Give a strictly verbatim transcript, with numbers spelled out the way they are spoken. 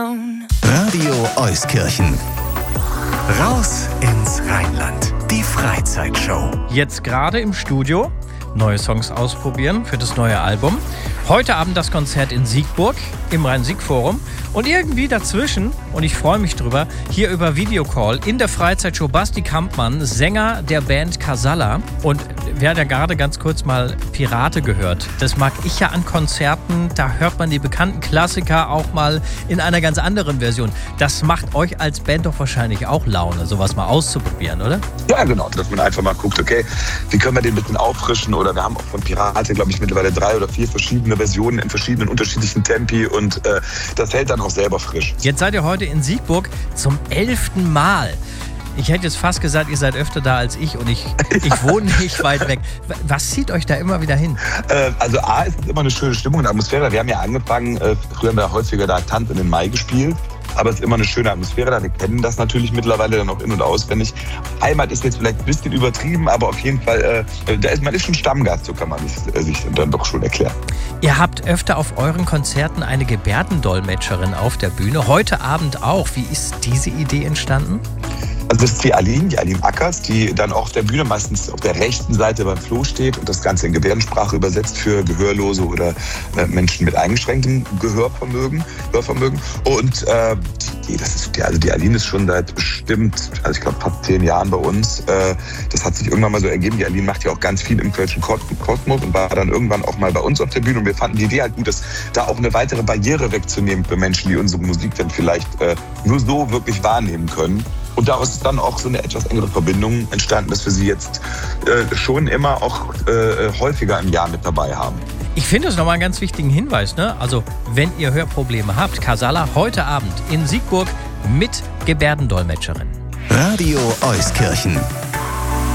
Radio Euskirchen. Raus ins Rheinland. Die Freizeitshow. Jetzt gerade im Studio neue Songs ausprobieren für das neue Album. Heute Abend das Konzert in Siegburg im Rhein-Sieg-Forum. Und irgendwie dazwischen, und ich freue mich drüber, hier über Videocall in der Freizeitshow Basti Kampmann, Sänger der Band Casalla. Und wer hat ja gerade ganz kurz mal Pirate gehört. Das mag ich ja an Konzerten, da hört man die bekannten Klassiker auch mal in einer ganz anderen Version. Das macht euch als Band doch wahrscheinlich auch Laune, sowas mal auszuprobieren, oder? Ja, genau, dass man einfach mal guckt, okay, wie können wir den ein bisschen auffrischen? Oder wir haben auch von Pirate, glaube ich, mittlerweile drei oder vier verschiedene Versionen in verschiedenen unterschiedlichen Tempi und äh, das hält dann auch selber frisch. Jetzt seid ihr heute in Siegburg zum elften Mal. Ich hätte jetzt fast gesagt, ihr seid öfter da als ich und ich, ich wohne nicht weit weg. Was zieht euch da immer wieder hin? Äh, also A, ist es immer eine schöne Stimmung und Atmosphäre. Wir haben ja angefangen, äh, früher haben wir häufiger da Tanz in den Mai gespielt. Aber es ist immer eine schöne Atmosphäre da. Wir kennen das natürlich mittlerweile dann auch in- und auswendig. Heimat ist jetzt vielleicht ein bisschen übertrieben, aber auf jeden Fall, äh, da ist, man ist schon Stammgast, so kann man sich, äh, sich dann doch schon erklären. Ihr habt öfter auf euren Konzerten eine Gebärdendolmetscherin auf der Bühne. Heute Abend auch. Wie ist diese Idee entstanden? Also das ist die Aline, die Aline Ackers, die dann auch auf der Bühne meistens auf der rechten Seite beim Flo steht und das Ganze in Gebärdensprache übersetzt für Gehörlose oder äh, Menschen mit eingeschränktem Gehörvermögen. Hörvermögen. Und äh, die, das ist, die, also die Aline ist schon seit bestimmt, also ich glaube fast zehn Jahren bei uns. Äh, das hat sich irgendwann mal so ergeben. Die Aline macht ja auch ganz viel im Kölschen Kosmos und war dann irgendwann auch mal bei uns auf der Bühne. Und wir fanden die Idee halt gut, dass da auch eine weitere Barriere wegzunehmen für Menschen, die unsere Musik dann vielleicht äh, nur so wirklich wahrnehmen können. Und daraus ist dann auch so eine etwas engere Verbindung entstanden, dass wir sie jetzt äh, schon immer auch äh, häufiger im Jahr mit dabei haben. Ich finde das nochmal einen ganz wichtigen Hinweis, ne? Also, wenn ihr Hörprobleme habt, Casalla heute Abend in Siegburg mit Gebärdendolmetscherin. Radio Euskirchen.